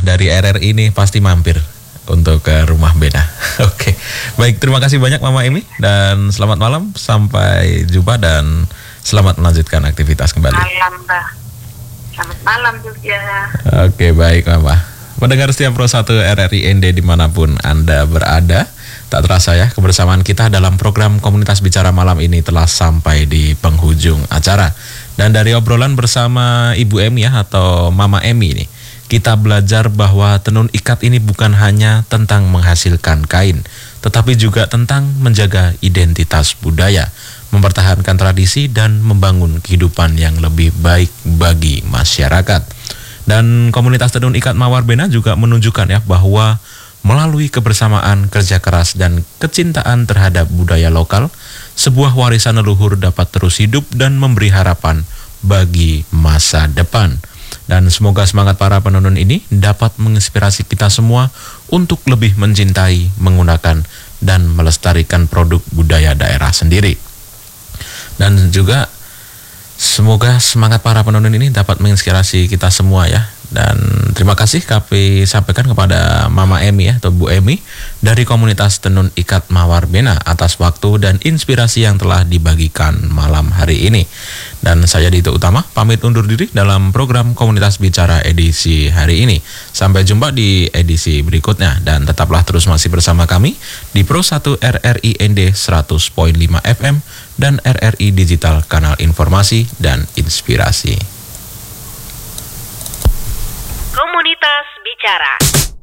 dari RRI ini pasti mampir untuk ke rumah Bena. Oke, baik, terima kasih banyak Mama Emi dan selamat malam, sampai jumpa dan selamat melanjutkan aktivitas kembali. Malam, Mbak. Selamat malam juga. Oke, baik Mama. Pendengar setiap Pro 1 RRI ND dimanapun Anda berada, tak terasa ya kebersamaan kita dalam program Komunitas Bicara malam ini telah sampai di penghujung acara. Dan dari obrolan bersama Ibu Emi ya, atau Mama Emi ini, kita belajar bahwa tenun ikat ini bukan hanya tentang menghasilkan kain, tetapi juga tentang menjaga identitas budaya, mempertahankan tradisi dan membangun kehidupan yang lebih baik bagi masyarakat. Dan komunitas tenun ikat Mawar Bena juga menunjukkan ya bahwa melalui kebersamaan, kerja keras dan kecintaan terhadap budaya lokal, sebuah warisan leluhur dapat terus hidup dan memberi harapan bagi masa depan. Dan semoga semangat para penenun ini dapat menginspirasi kita semua untuk lebih mencintai, menggunakan dan melestarikan produk budaya daerah sendiri. Dan juga semoga semangat para penenun ini dapat menginspirasi kita semua ya. Dan terima kasih kami sampaikan kepada Mama Emi ya, atau Bu Emi dari komunitas tenun ikat Mawar Bena atas waktu dan inspirasi yang telah dibagikan malam hari ini. Dan saya Dito Utama pamit undur diri dalam program Komunitas Bicara edisi hari ini. Sampai jumpa di edisi berikutnya dan tetaplah terus masih bersama kami di Pro 1 RRI ND 100.5 FM dan RRI Digital, kanal informasi dan inspirasi. Komunitas Bicara.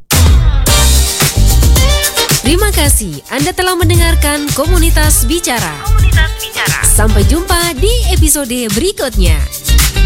Terima kasih Anda telah mendengarkan Komunitas Bicara. Komunitas Bicara. Sampai jumpa di episode berikutnya.